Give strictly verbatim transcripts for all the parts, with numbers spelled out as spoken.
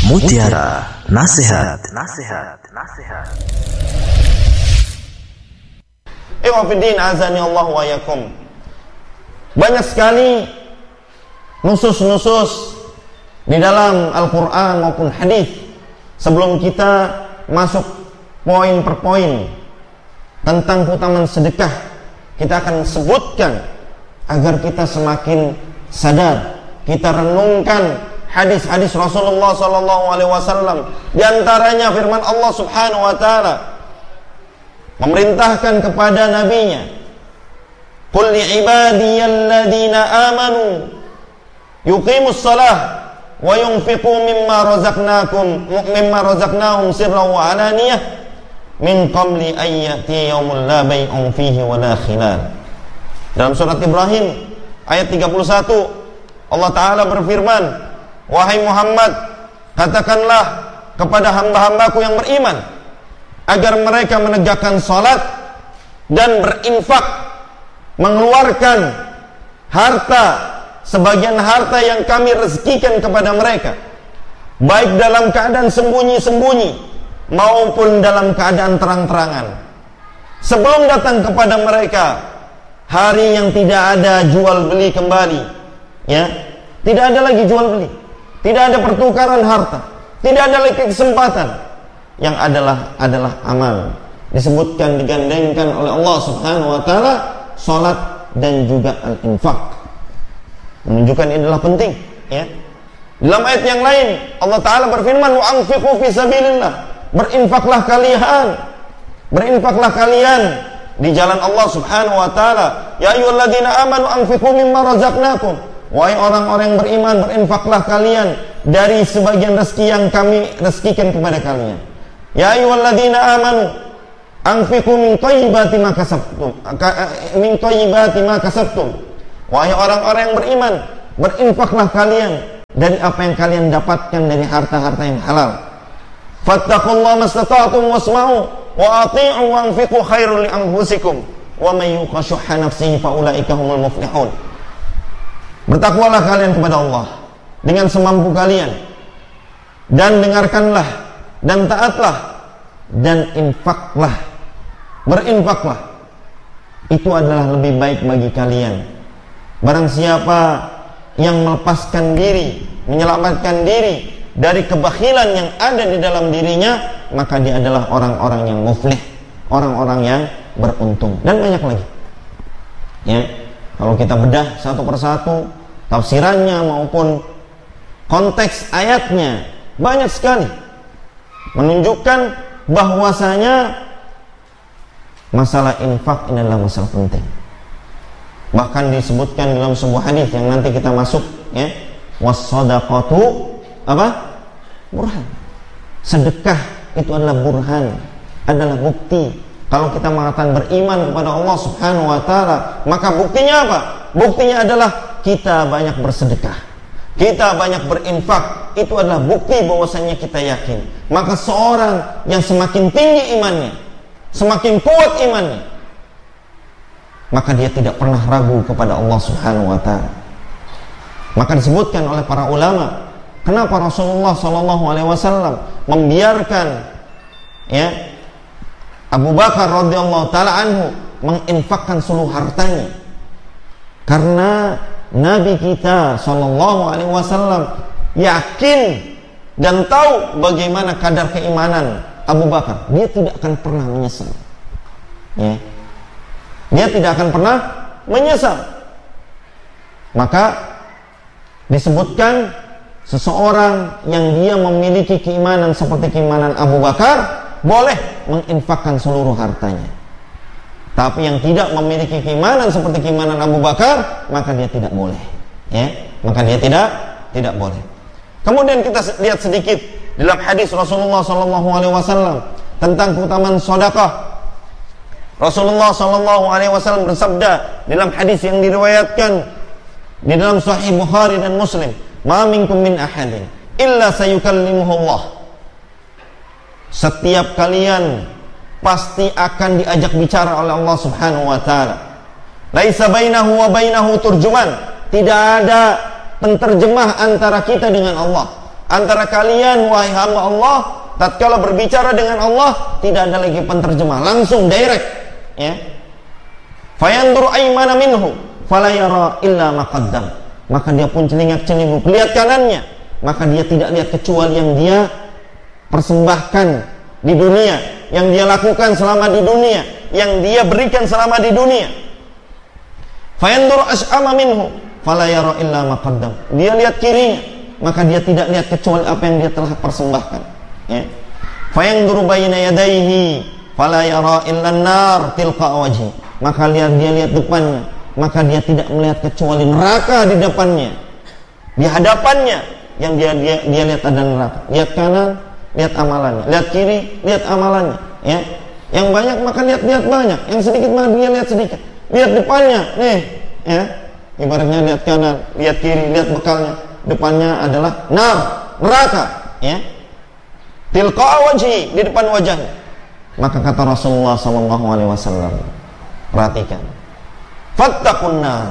Mutiara Nasihat Nasihat Nasihat Ikhwatiddin azani Allah wa yakum. Banyak sekali nusus-nusus di dalam Al-Quran maupun hadis. Sebelum kita masuk poin per poin tentang keutamaan sedekah, kita akan sebutkan agar kita semakin sadar, kita renungkan hadis-hadis Rasulullah sallallahu alaihi wasallam. Di antaranya firman Allah Subhanahu wa taala memerintahkan kepada nabinya, "Qul li ibadiyalladzina amanu yuqimus shalah wa yunfiqu mimma razaqnakum mimma razaqnahum sirran wa alaniyah min qabli an ya'tiya yawmun la bay'un fihi wa la khilal." Dalam surat Ibrahim ayat tiga puluh satu, Allah taala berfirman, "Wahai Muhammad, katakanlah kepada hamba-hambaku yang beriman agar mereka menegakkan salat dan berinfak, mengeluarkan harta, sebagian harta yang kami rezekikan kepada mereka, baik dalam keadaan sembunyi-sembunyi maupun dalam keadaan terang-terangan, sebelum datang kepada mereka hari yang tidak ada jual beli kembali." Ya, tidak ada lagi jual beli, tidak ada pertukaran harta, tidak ada lagi kesempatan. Yang adalah adalah amal. Disebutkan digandengkan oleh Allah Subhanahu wa taala salat dan juga al-infak. Menunjukkan ini adalah penting, ya. Dalam ayat yang lain Allah taala berfirman, "Wa anfiqu fi sabilillah." Berinfaklah kalian. Berinfaklah kalian di jalan Allah Subhanahu wa taala. "Ya ayyuhalladzina amanu anfiqu mimma razaqnakum." Wahai orang-orang yang beriman, berinfaklah kalian dari sebagian rezeki yang kami rezekikan kepada kalian. Ya ayyuhalladzina amanu anfiqu min thayyibati ma kasabtum min thayyibati ma kasabtum. Wahai orang-orang yang beriman, berinfaklah kalian dari apa yang kalian dapatkan dari harta-harta yang halal. Fattaqullaha mastata'tum wasma'u wa ati'u wa anfiqu khairul li anfusikum wa may yuqa shuhha nafsihi fa ulaika humul muflihun. Bertakwalah kalian kepada Allah dengan semampu kalian, dan dengarkanlah dan taatlah dan infaklah, berinfaklah, itu adalah lebih baik bagi kalian. Barang siapa yang melepaskan diri, menyelamatkan diri dari kebakhilan yang ada di dalam dirinya, maka dia adalah orang-orang yang muflih, orang-orang yang beruntung. Dan banyak lagi, ya. Kalau kita bedah satu persatu tafsirannya maupun konteks ayatnya, banyak sekali menunjukkan bahwasanya masalah infak ini adalah masalah penting. Bahkan disebutkan dalam sebuah hadis yang nanti kita masuk, ya, was-shadaqatu apa? Burhan. Sedekah itu adalah burhan, adalah bukti. Kalau kita mengatakan beriman kepada Allah Subhanahu wa taala, maka buktinya apa? Buktinya adalah kita banyak bersedekah, kita banyak berinfak. Itu adalah bukti bahwasanya kita yakin. Maka seorang yang semakin tinggi imannya, semakin kuat imannya, maka dia tidak pernah ragu kepada Allah Subhanahu wa taala. Maka disebutkan oleh para ulama, kenapa Rasulullah sallallahu alaihi wasallam membiarkan, ya, Abu Bakar radhiyallahu taala anhu menginfakkan seluruh hartanya. Karena Nabi kita sallallahu alaihi wasallam yakin dan tahu bagaimana kadar keimanan Abu Bakar. Dia tidak akan pernah menyesal, ya. Dia tidak akan pernah menyesal. Maka disebutkan seseorang yang dia memiliki keimanan seperti keimanan Abu Bakar boleh menginfakkan seluruh hartanya. Tapi yang tidak memiliki keimanan seperti keimanan Abu Bakar, maka dia tidak boleh, ya. Maka dia tidak tidak boleh. Kemudian kita lihat sedikit dalam hadis Rasulullah sallallahu alaihi wasallam tentang keutamaan sedekah. Rasulullah sallallahu alaihi wasallam bersabda dalam hadis yang diriwayatkan di dalam Sahih Bukhari dan Muslim, "Ma minkum min ahadin illa sayukallimuhu Allah." Setiap kalian pasti akan diajak bicara oleh Allah Subhanahu wa taala. Laisa bainahu wa bainahu turjuman. Tidak ada penterjemah antara kita dengan Allah. Antara kalian wahai hamba Allah, tatkala berbicara dengan Allah tidak ada lagi penterjemah, langsung direct, ya. Fayandur aymana minhu fala yara illa ma qaddam. Maka dia pun celingak-celinguk lihat kanannya, maka dia tidak lihat kecuali yang dia persembahkan di dunia, yang dia lakukan selama di dunia, yang dia berikan selama di dunia. Fayandur ash'ama minhu fala yara illa ma qaddam. Dia lihat kirinya, maka dia tidak lihat kecuali apa yang dia telah persembahkan, ya. Fayandur bayna yadayhi fala yara illa an-nar tilqa wajhi. Maka lihat dia lihat depannya, maka dia tidak melihat kecuali neraka di depannya, di hadapannya. Yang dia dia, dia lihat ada neraka. Lihat kanan, lihat amalannya. Lihat kiri, lihat amalannya, ya. Yang banyak maka lihat-lihat banyak, yang sedikit maka dia lihat sedikit. Lihat depannya, nih, ya. Ibaratnya lihat kanan, lihat kiri, lihat bekalnya. Depannya adalah nar, neraka, ya. Tilqa wajhi, di depan wajahnya. Maka kata Rasulullah sallallahu alaihi wasallam, perhatikan, fattaqun nar,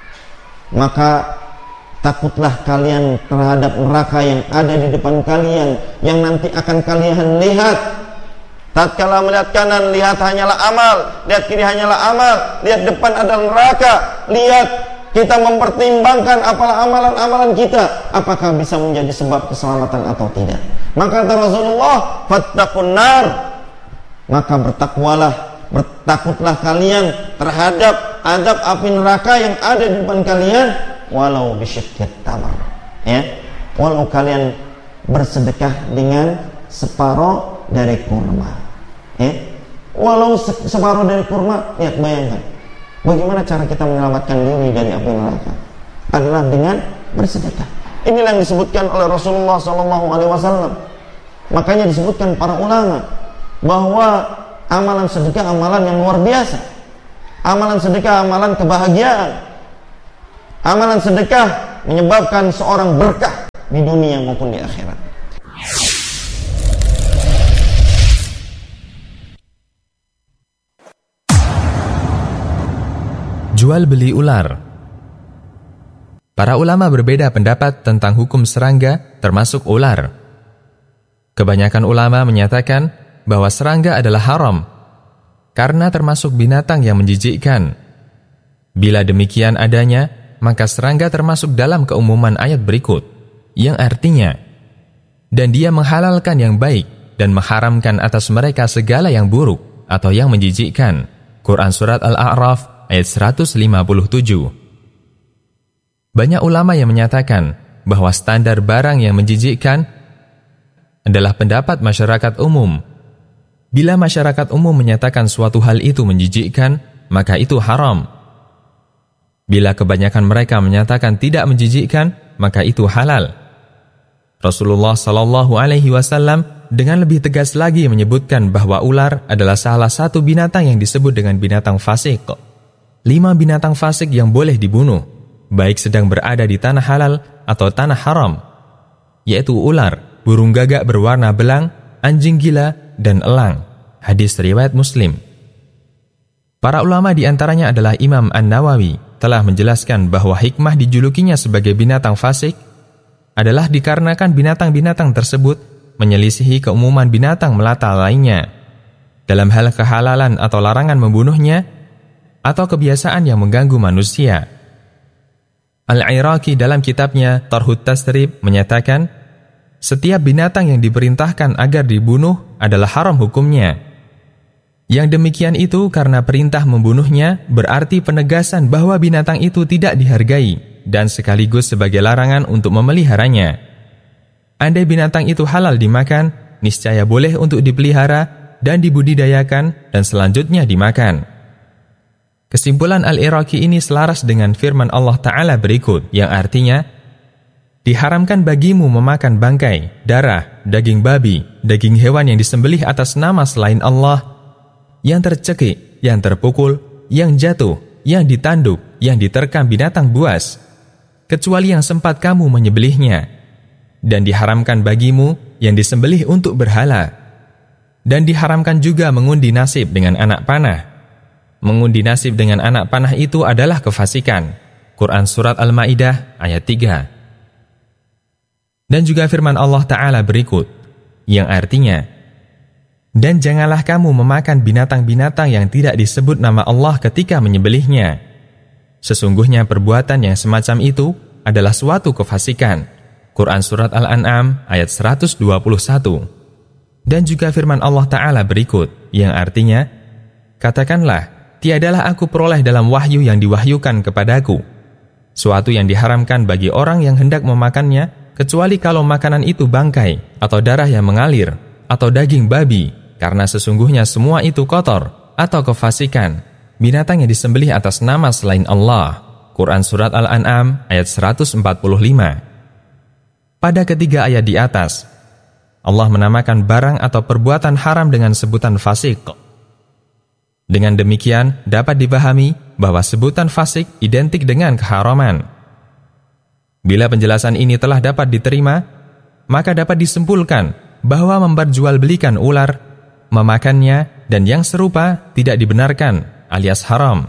maka takutlah kalian terhadap neraka yang ada di depan kalian, yang nanti akan kalian lihat. Tatkala melihat kanan, lihat hanyalah amal, lihat kiri hanyalah amal, lihat depan adalah neraka. Lihat, kita mempertimbangkan apalah amalan-amalan kita, apakah bisa menjadi sebab keselamatan atau tidak. Maka kata Rasulullah, fattaqun nar, maka bertakwalah, bertakutlah kalian terhadap adab api neraka yang ada di depan kalian, walau bisyiqqit tamar, ya, walau kalian bersedekah dengan separuh dari kurma, ya, walau separuh dari kurma. Lihat, bayangkan bagaimana cara kita menyelamatkan diri dari api neraka adalah dengan bersedekah. Inilah yang disebutkan oleh Rasulullah sallallahu alaihi wasallam. Makanya disebutkan para ulama bahwa amalan sedekah amalan yang luar biasa. Amalan sedekah amalan kebahagiaan. Amalan sedekah menyebabkan seorang berkah di dunia maupun di akhirat. Jual beli ular. Para ulama berbeda pendapat tentang hukum serangga termasuk ular. Kebanyakan ulama menyatakan bahwa serangga adalah haram karena termasuk binatang yang menjijikkan. Bila demikian adanya, maka serangga termasuk dalam keumuman ayat berikut, yang artinya, dan dia menghalalkan yang baik dan mengharamkan atas mereka segala yang buruk atau yang menjijikkan. Quran Surat Al-A'raf ayat seratus lima puluh tujuh. Banyak ulama yang menyatakan bahwa standar barang yang menjijikkan adalah pendapat masyarakat umum. Bila masyarakat umum menyatakan suatu hal itu menjijikkan, maka itu haram. Bila kebanyakan mereka menyatakan tidak menjijikkan, maka itu halal. Rasulullah Shallallahu Alaihi Wasallam dengan lebih tegas lagi menyebutkan bahwa ular adalah salah satu binatang yang disebut dengan binatang fasik. Lima binatang fasik yang boleh dibunuh, baik sedang berada di tanah halal atau tanah haram, yaitu ular, burung gagak berwarna belang, anjing gila, dan elang. Hadis riwayat Muslim. Para ulama diantaranya adalah Imam An-Nawawi telah menjelaskan bahwa hikmah dijulukinya sebagai binatang fasik adalah dikarenakan binatang-binatang tersebut menyelisihi keumuman binatang melata lainnya dalam hal kehalalan atau larangan membunuhnya atau kebiasaan yang mengganggu manusia. Al-Iraqi dalam kitabnya Tarhut Tasrib menyatakan, setiap binatang yang diperintahkan agar dibunuh adalah haram hukumnya. Yang demikian itu karena perintah membunuhnya berarti penegasan bahwa binatang itu tidak dihargai dan sekaligus sebagai larangan untuk memeliharanya. Andai binatang itu halal dimakan, niscaya boleh untuk dipelihara dan dibudidayakan dan selanjutnya dimakan. Kesimpulan Al-Iraqi ini selaras dengan firman Allah Ta'ala berikut, yang artinya, diharamkan bagimu memakan bangkai, darah, daging babi, daging hewan yang disembelih atas nama selain Allah, yang tercekik, yang terpukul, yang jatuh, yang ditanduk, yang diterkam binatang buas, kecuali yang sempat kamu menyembelihnya. Dan diharamkan bagimu yang disembelih untuk berhala. Dan diharamkan juga mengundi nasib dengan anak panah. Mengundi nasib dengan anak panah itu adalah kefasikan. Quran Surat Al-Ma'idah ayat tiga. Dan juga firman Allah Ta'ala berikut, yang artinya, dan janganlah kamu memakan binatang-binatang yang tidak disebut nama Allah ketika menyembelihnya. Sesungguhnya perbuatan yang semacam itu adalah suatu kefasikan. Quran Surat Al-An'am ayat seratus dua puluh satu. Dan juga firman Allah Ta'ala berikut, yang artinya, katakanlah, tiadalah aku peroleh dalam wahyu yang diwahyukan kepadaku suatu yang diharamkan bagi orang yang hendak memakannya, kecuali kalau makanan itu bangkai, atau darah yang mengalir, atau daging babi, karena sesungguhnya semua itu kotor, atau kefasikan, binatang yang disembelih atas nama selain Allah. Quran Surat Al-An'am ayat seratus empat puluh lima. Pada ketiga ayat di atas, Allah menamakan barang atau perbuatan haram dengan sebutan fasik. Dengan demikian, dapat dipahami bahwa sebutan fasik identik dengan keharaman. Bila penjelasan ini telah dapat diterima, maka dapat disimpulkan bahwa memperjualbelikan ular, memakannya, dan yang serupa tidak dibenarkan alias haram.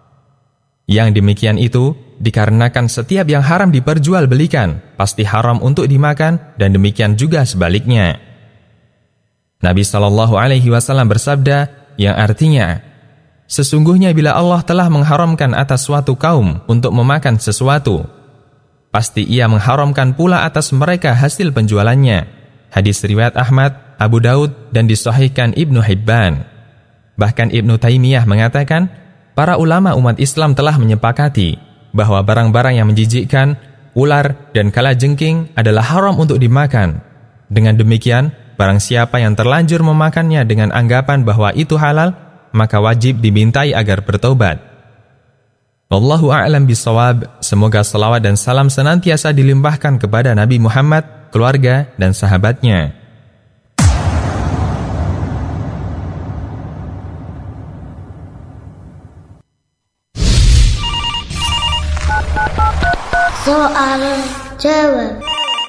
Yang demikian itu dikarenakan setiap yang haram diperjualbelikan pasti haram untuk dimakan, dan demikian juga sebaliknya. Nabi Shallallahu Alaihi Wasallam bersabda, yang artinya, sesungguhnya bila Allah telah mengharamkan atas suatu kaum untuk memakan sesuatu, pasti ia mengharamkan pula atas mereka hasil penjualannya. Hadis riwayat Ahmad, Abu Daud, dan disahihkan Ibnu Hibban. Bahkan Ibnu Taimiyah mengatakan, para ulama umat Islam telah menyepakati bahwa barang-barang yang menjijikkan, ular, dan kalajengking adalah haram untuk dimakan. Dengan demikian, barang siapa yang terlanjur memakannya dengan anggapan bahwa itu halal, maka wajib dimintai agar bertobat. Wallahu a'lam bishawab. Semoga salawat dan salam senantiasa dilimpahkan kepada Nabi Muhammad, keluarga, dan sahabatnya. Soal jawab.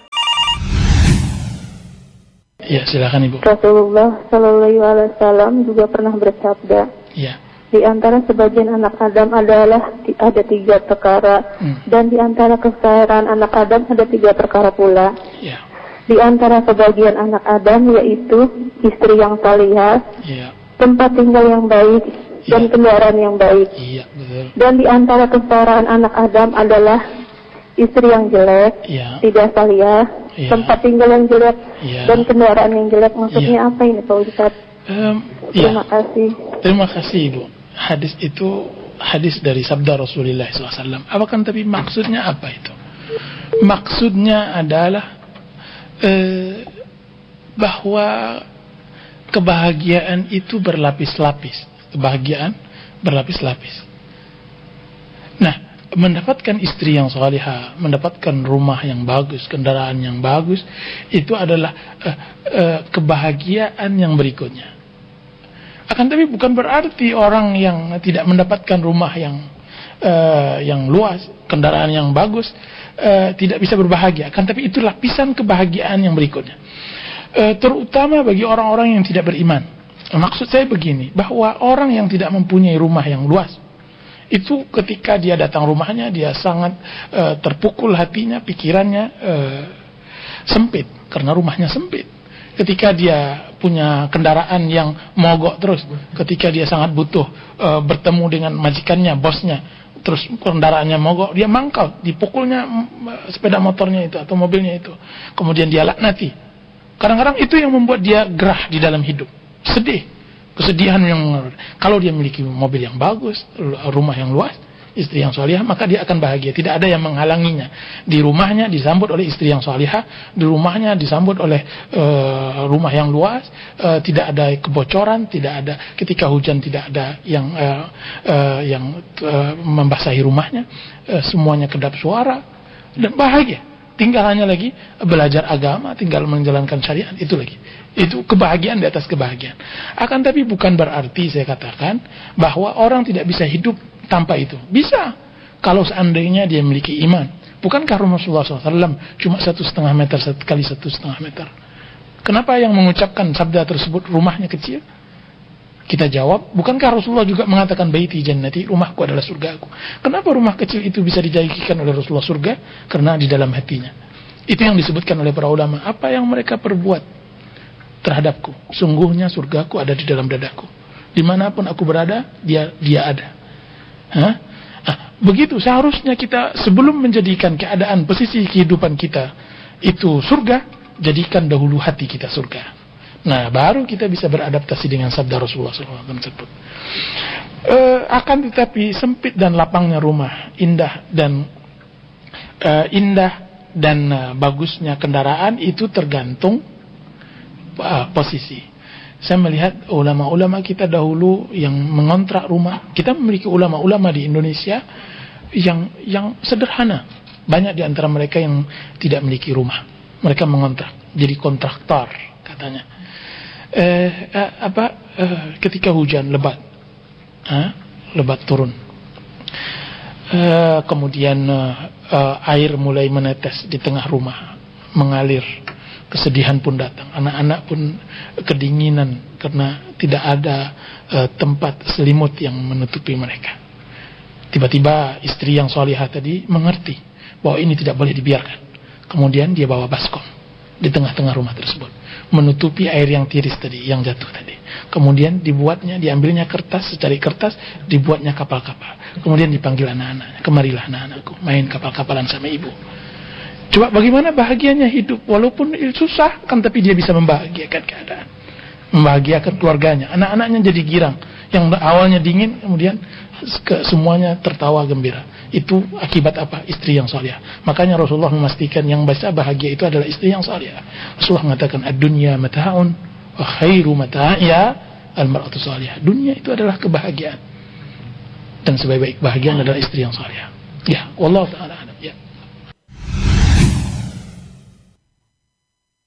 Ya, silakan Ibu. Rasulullah Shallallahu Alaihi Wasallam juga pernah bersabda, ya, di antara sebagian anak Adam adalah ada tiga perkara, hmm. dan di antara kesairan anak Adam ada tiga perkara pula. Ya. Di antara sebagian anak Adam yaitu istri yang salihah, ya. tempat tinggal yang baik, ya. dan kendaraan yang baik. Iya, betul. Dan di antara kesairan anak Adam adalah istri yang jelek, ya. tidak salihah, ya. tempat tinggal yang jelek, ya. dan kendaraan yang jelek. Maksudnya ya. apa ini Pak Ustadz? Um, Terima ya. kasih. Terima kasih Ibu. Hadis itu hadis dari sabda Rasulullah shallallahu alaihi wasallam. Akan tapi maksudnya apa itu? Maksudnya adalah eh, bahwa kebahagiaan itu berlapis-lapis. Kebahagiaan berlapis-lapis. Nah, mendapatkan istri yang salihah, mendapatkan rumah yang bagus, kendaraan yang bagus, itu adalah uh, uh, kebahagiaan yang berikutnya. Akan tapi bukan berarti orang yang tidak mendapatkan rumah yang uh, yang luas, kendaraan yang bagus, uh, tidak bisa berbahagia. Akan tapi itu lapisan kebahagiaan yang berikutnya. Uh, terutama bagi orang-orang yang tidak beriman. Maksud saya begini, bahwa orang yang tidak mempunyai rumah yang luas, itu ketika dia datang rumahnya, dia sangat uh, terpukul hatinya, pikirannya uh, sempit, karena rumahnya sempit. Ketika dia punya kendaraan yang mogok terus, ketika dia sangat butuh uh, bertemu dengan majikannya, bosnya, terus kendaraannya mogok, dia mangkal, dipukulnya uh, sepeda motornya itu atau mobilnya itu, kemudian dia laknati. Kadang-kadang itu yang membuat dia gerah di dalam hidup, sedih. Kesedihan yang, kalau dia memiliki mobil yang bagus, rumah yang luas, istri yang salihah, maka dia akan bahagia. Tidak ada yang menghalanginya. Di rumahnya disambut oleh istri yang salihah, di rumahnya disambut oleh uh, rumah yang luas, uh, tidak ada kebocoran, tidak ada ketika hujan tidak ada yang uh, uh, yang uh, membasahi rumahnya, uh, semuanya kedap suara dan bahagia. Tinggal hanya lagi belajar agama, tinggal menjalankan syariat, itu lagi. Itu kebahagiaan di atas kebahagiaan. Akan tapi bukan berarti saya katakan bahwa orang tidak bisa hidup tanpa itu. Bisa, kalau seandainya dia memiliki iman. Bukankah Rasulullah shallallahu alaihi wasallam cuma satu setengah meter satu kali satu setengah meter? Kenapa yang mengucapkan sabda tersebut rumahnya kecil? Kita jawab, bukankah Rasulullah juga mengatakan baiti jannati, rumahku adalah surgaku? Kenapa rumah kecil itu bisa dijadikan oleh Rasulullah surga? Karena di dalam hatinya. Itu yang disebutkan oleh para ulama. Apa yang mereka perbuat terhadapku, sungguhnya surgaku ada di dalam dadaku. Dimanapun aku berada, dia dia ada. Hah? Nah, begitu seharusnya kita sebelum menjadikan keadaan posisi kehidupan kita itu surga, jadikan dahulu hati kita surga. Nah, baru kita bisa beradaptasi dengan sabda Rasulullah shallallahu alaihi wasallam tersebut. E, akan tetapi sempit dan lapangnya rumah, indah dan e, indah dan e, bagusnya kendaraan itu tergantung e, posisi. Saya melihat ulama-ulama kita dahulu yang mengontrak rumah. Kita memiliki ulama-ulama di Indonesia yang yang sederhana. Banyak di antara mereka yang tidak memiliki rumah. Mereka mengontrak, jadi kontraktor katanya. Eh, eh, apa eh, ketika hujan lebat, eh, lebat turun, eh, kemudian eh, eh, air mulai menetes di tengah rumah, mengalir, kesedihan pun datang, anak-anak pun kedinginan karena tidak ada eh, tempat selimut yang menutupi mereka. Tiba-tiba istri yang solihah tadi mengerti bahwa ini tidak boleh dibiarkan. Kemudian dia bawa baskom di tengah-tengah rumah tersebut, menutupi air yang tiris tadi, yang jatuh tadi. Kemudian dibuatnya, diambilnya kertas, secari kertas, dibuatnya kapal-kapal. Kemudian dipanggil anak-anaknya, kemarilah anak-anakku, main kapal-kapalan sama ibu. Coba bagaimana bahagianya hidup, walaupun susah kan, tapi dia bisa membahagiakan keadaan, membahagiakan keluarganya, anak-anaknya jadi girang. Yang awalnya dingin, kemudian ke semuanya tertawa gembira. Itu akibat apa? Istri yang salihah. Makanya Rasulullah memastikan yang bisa bahagia itu adalah istri yang salihah. Rasulullah mengatakan ad-dunya mata'un wa khairu mata'iha al-mar'atu salihah. Dunia itu adalah kebahagiaan, dan sebaik-baik bahagian adalah istri yang salihah. Ya, wallahu ta'ala.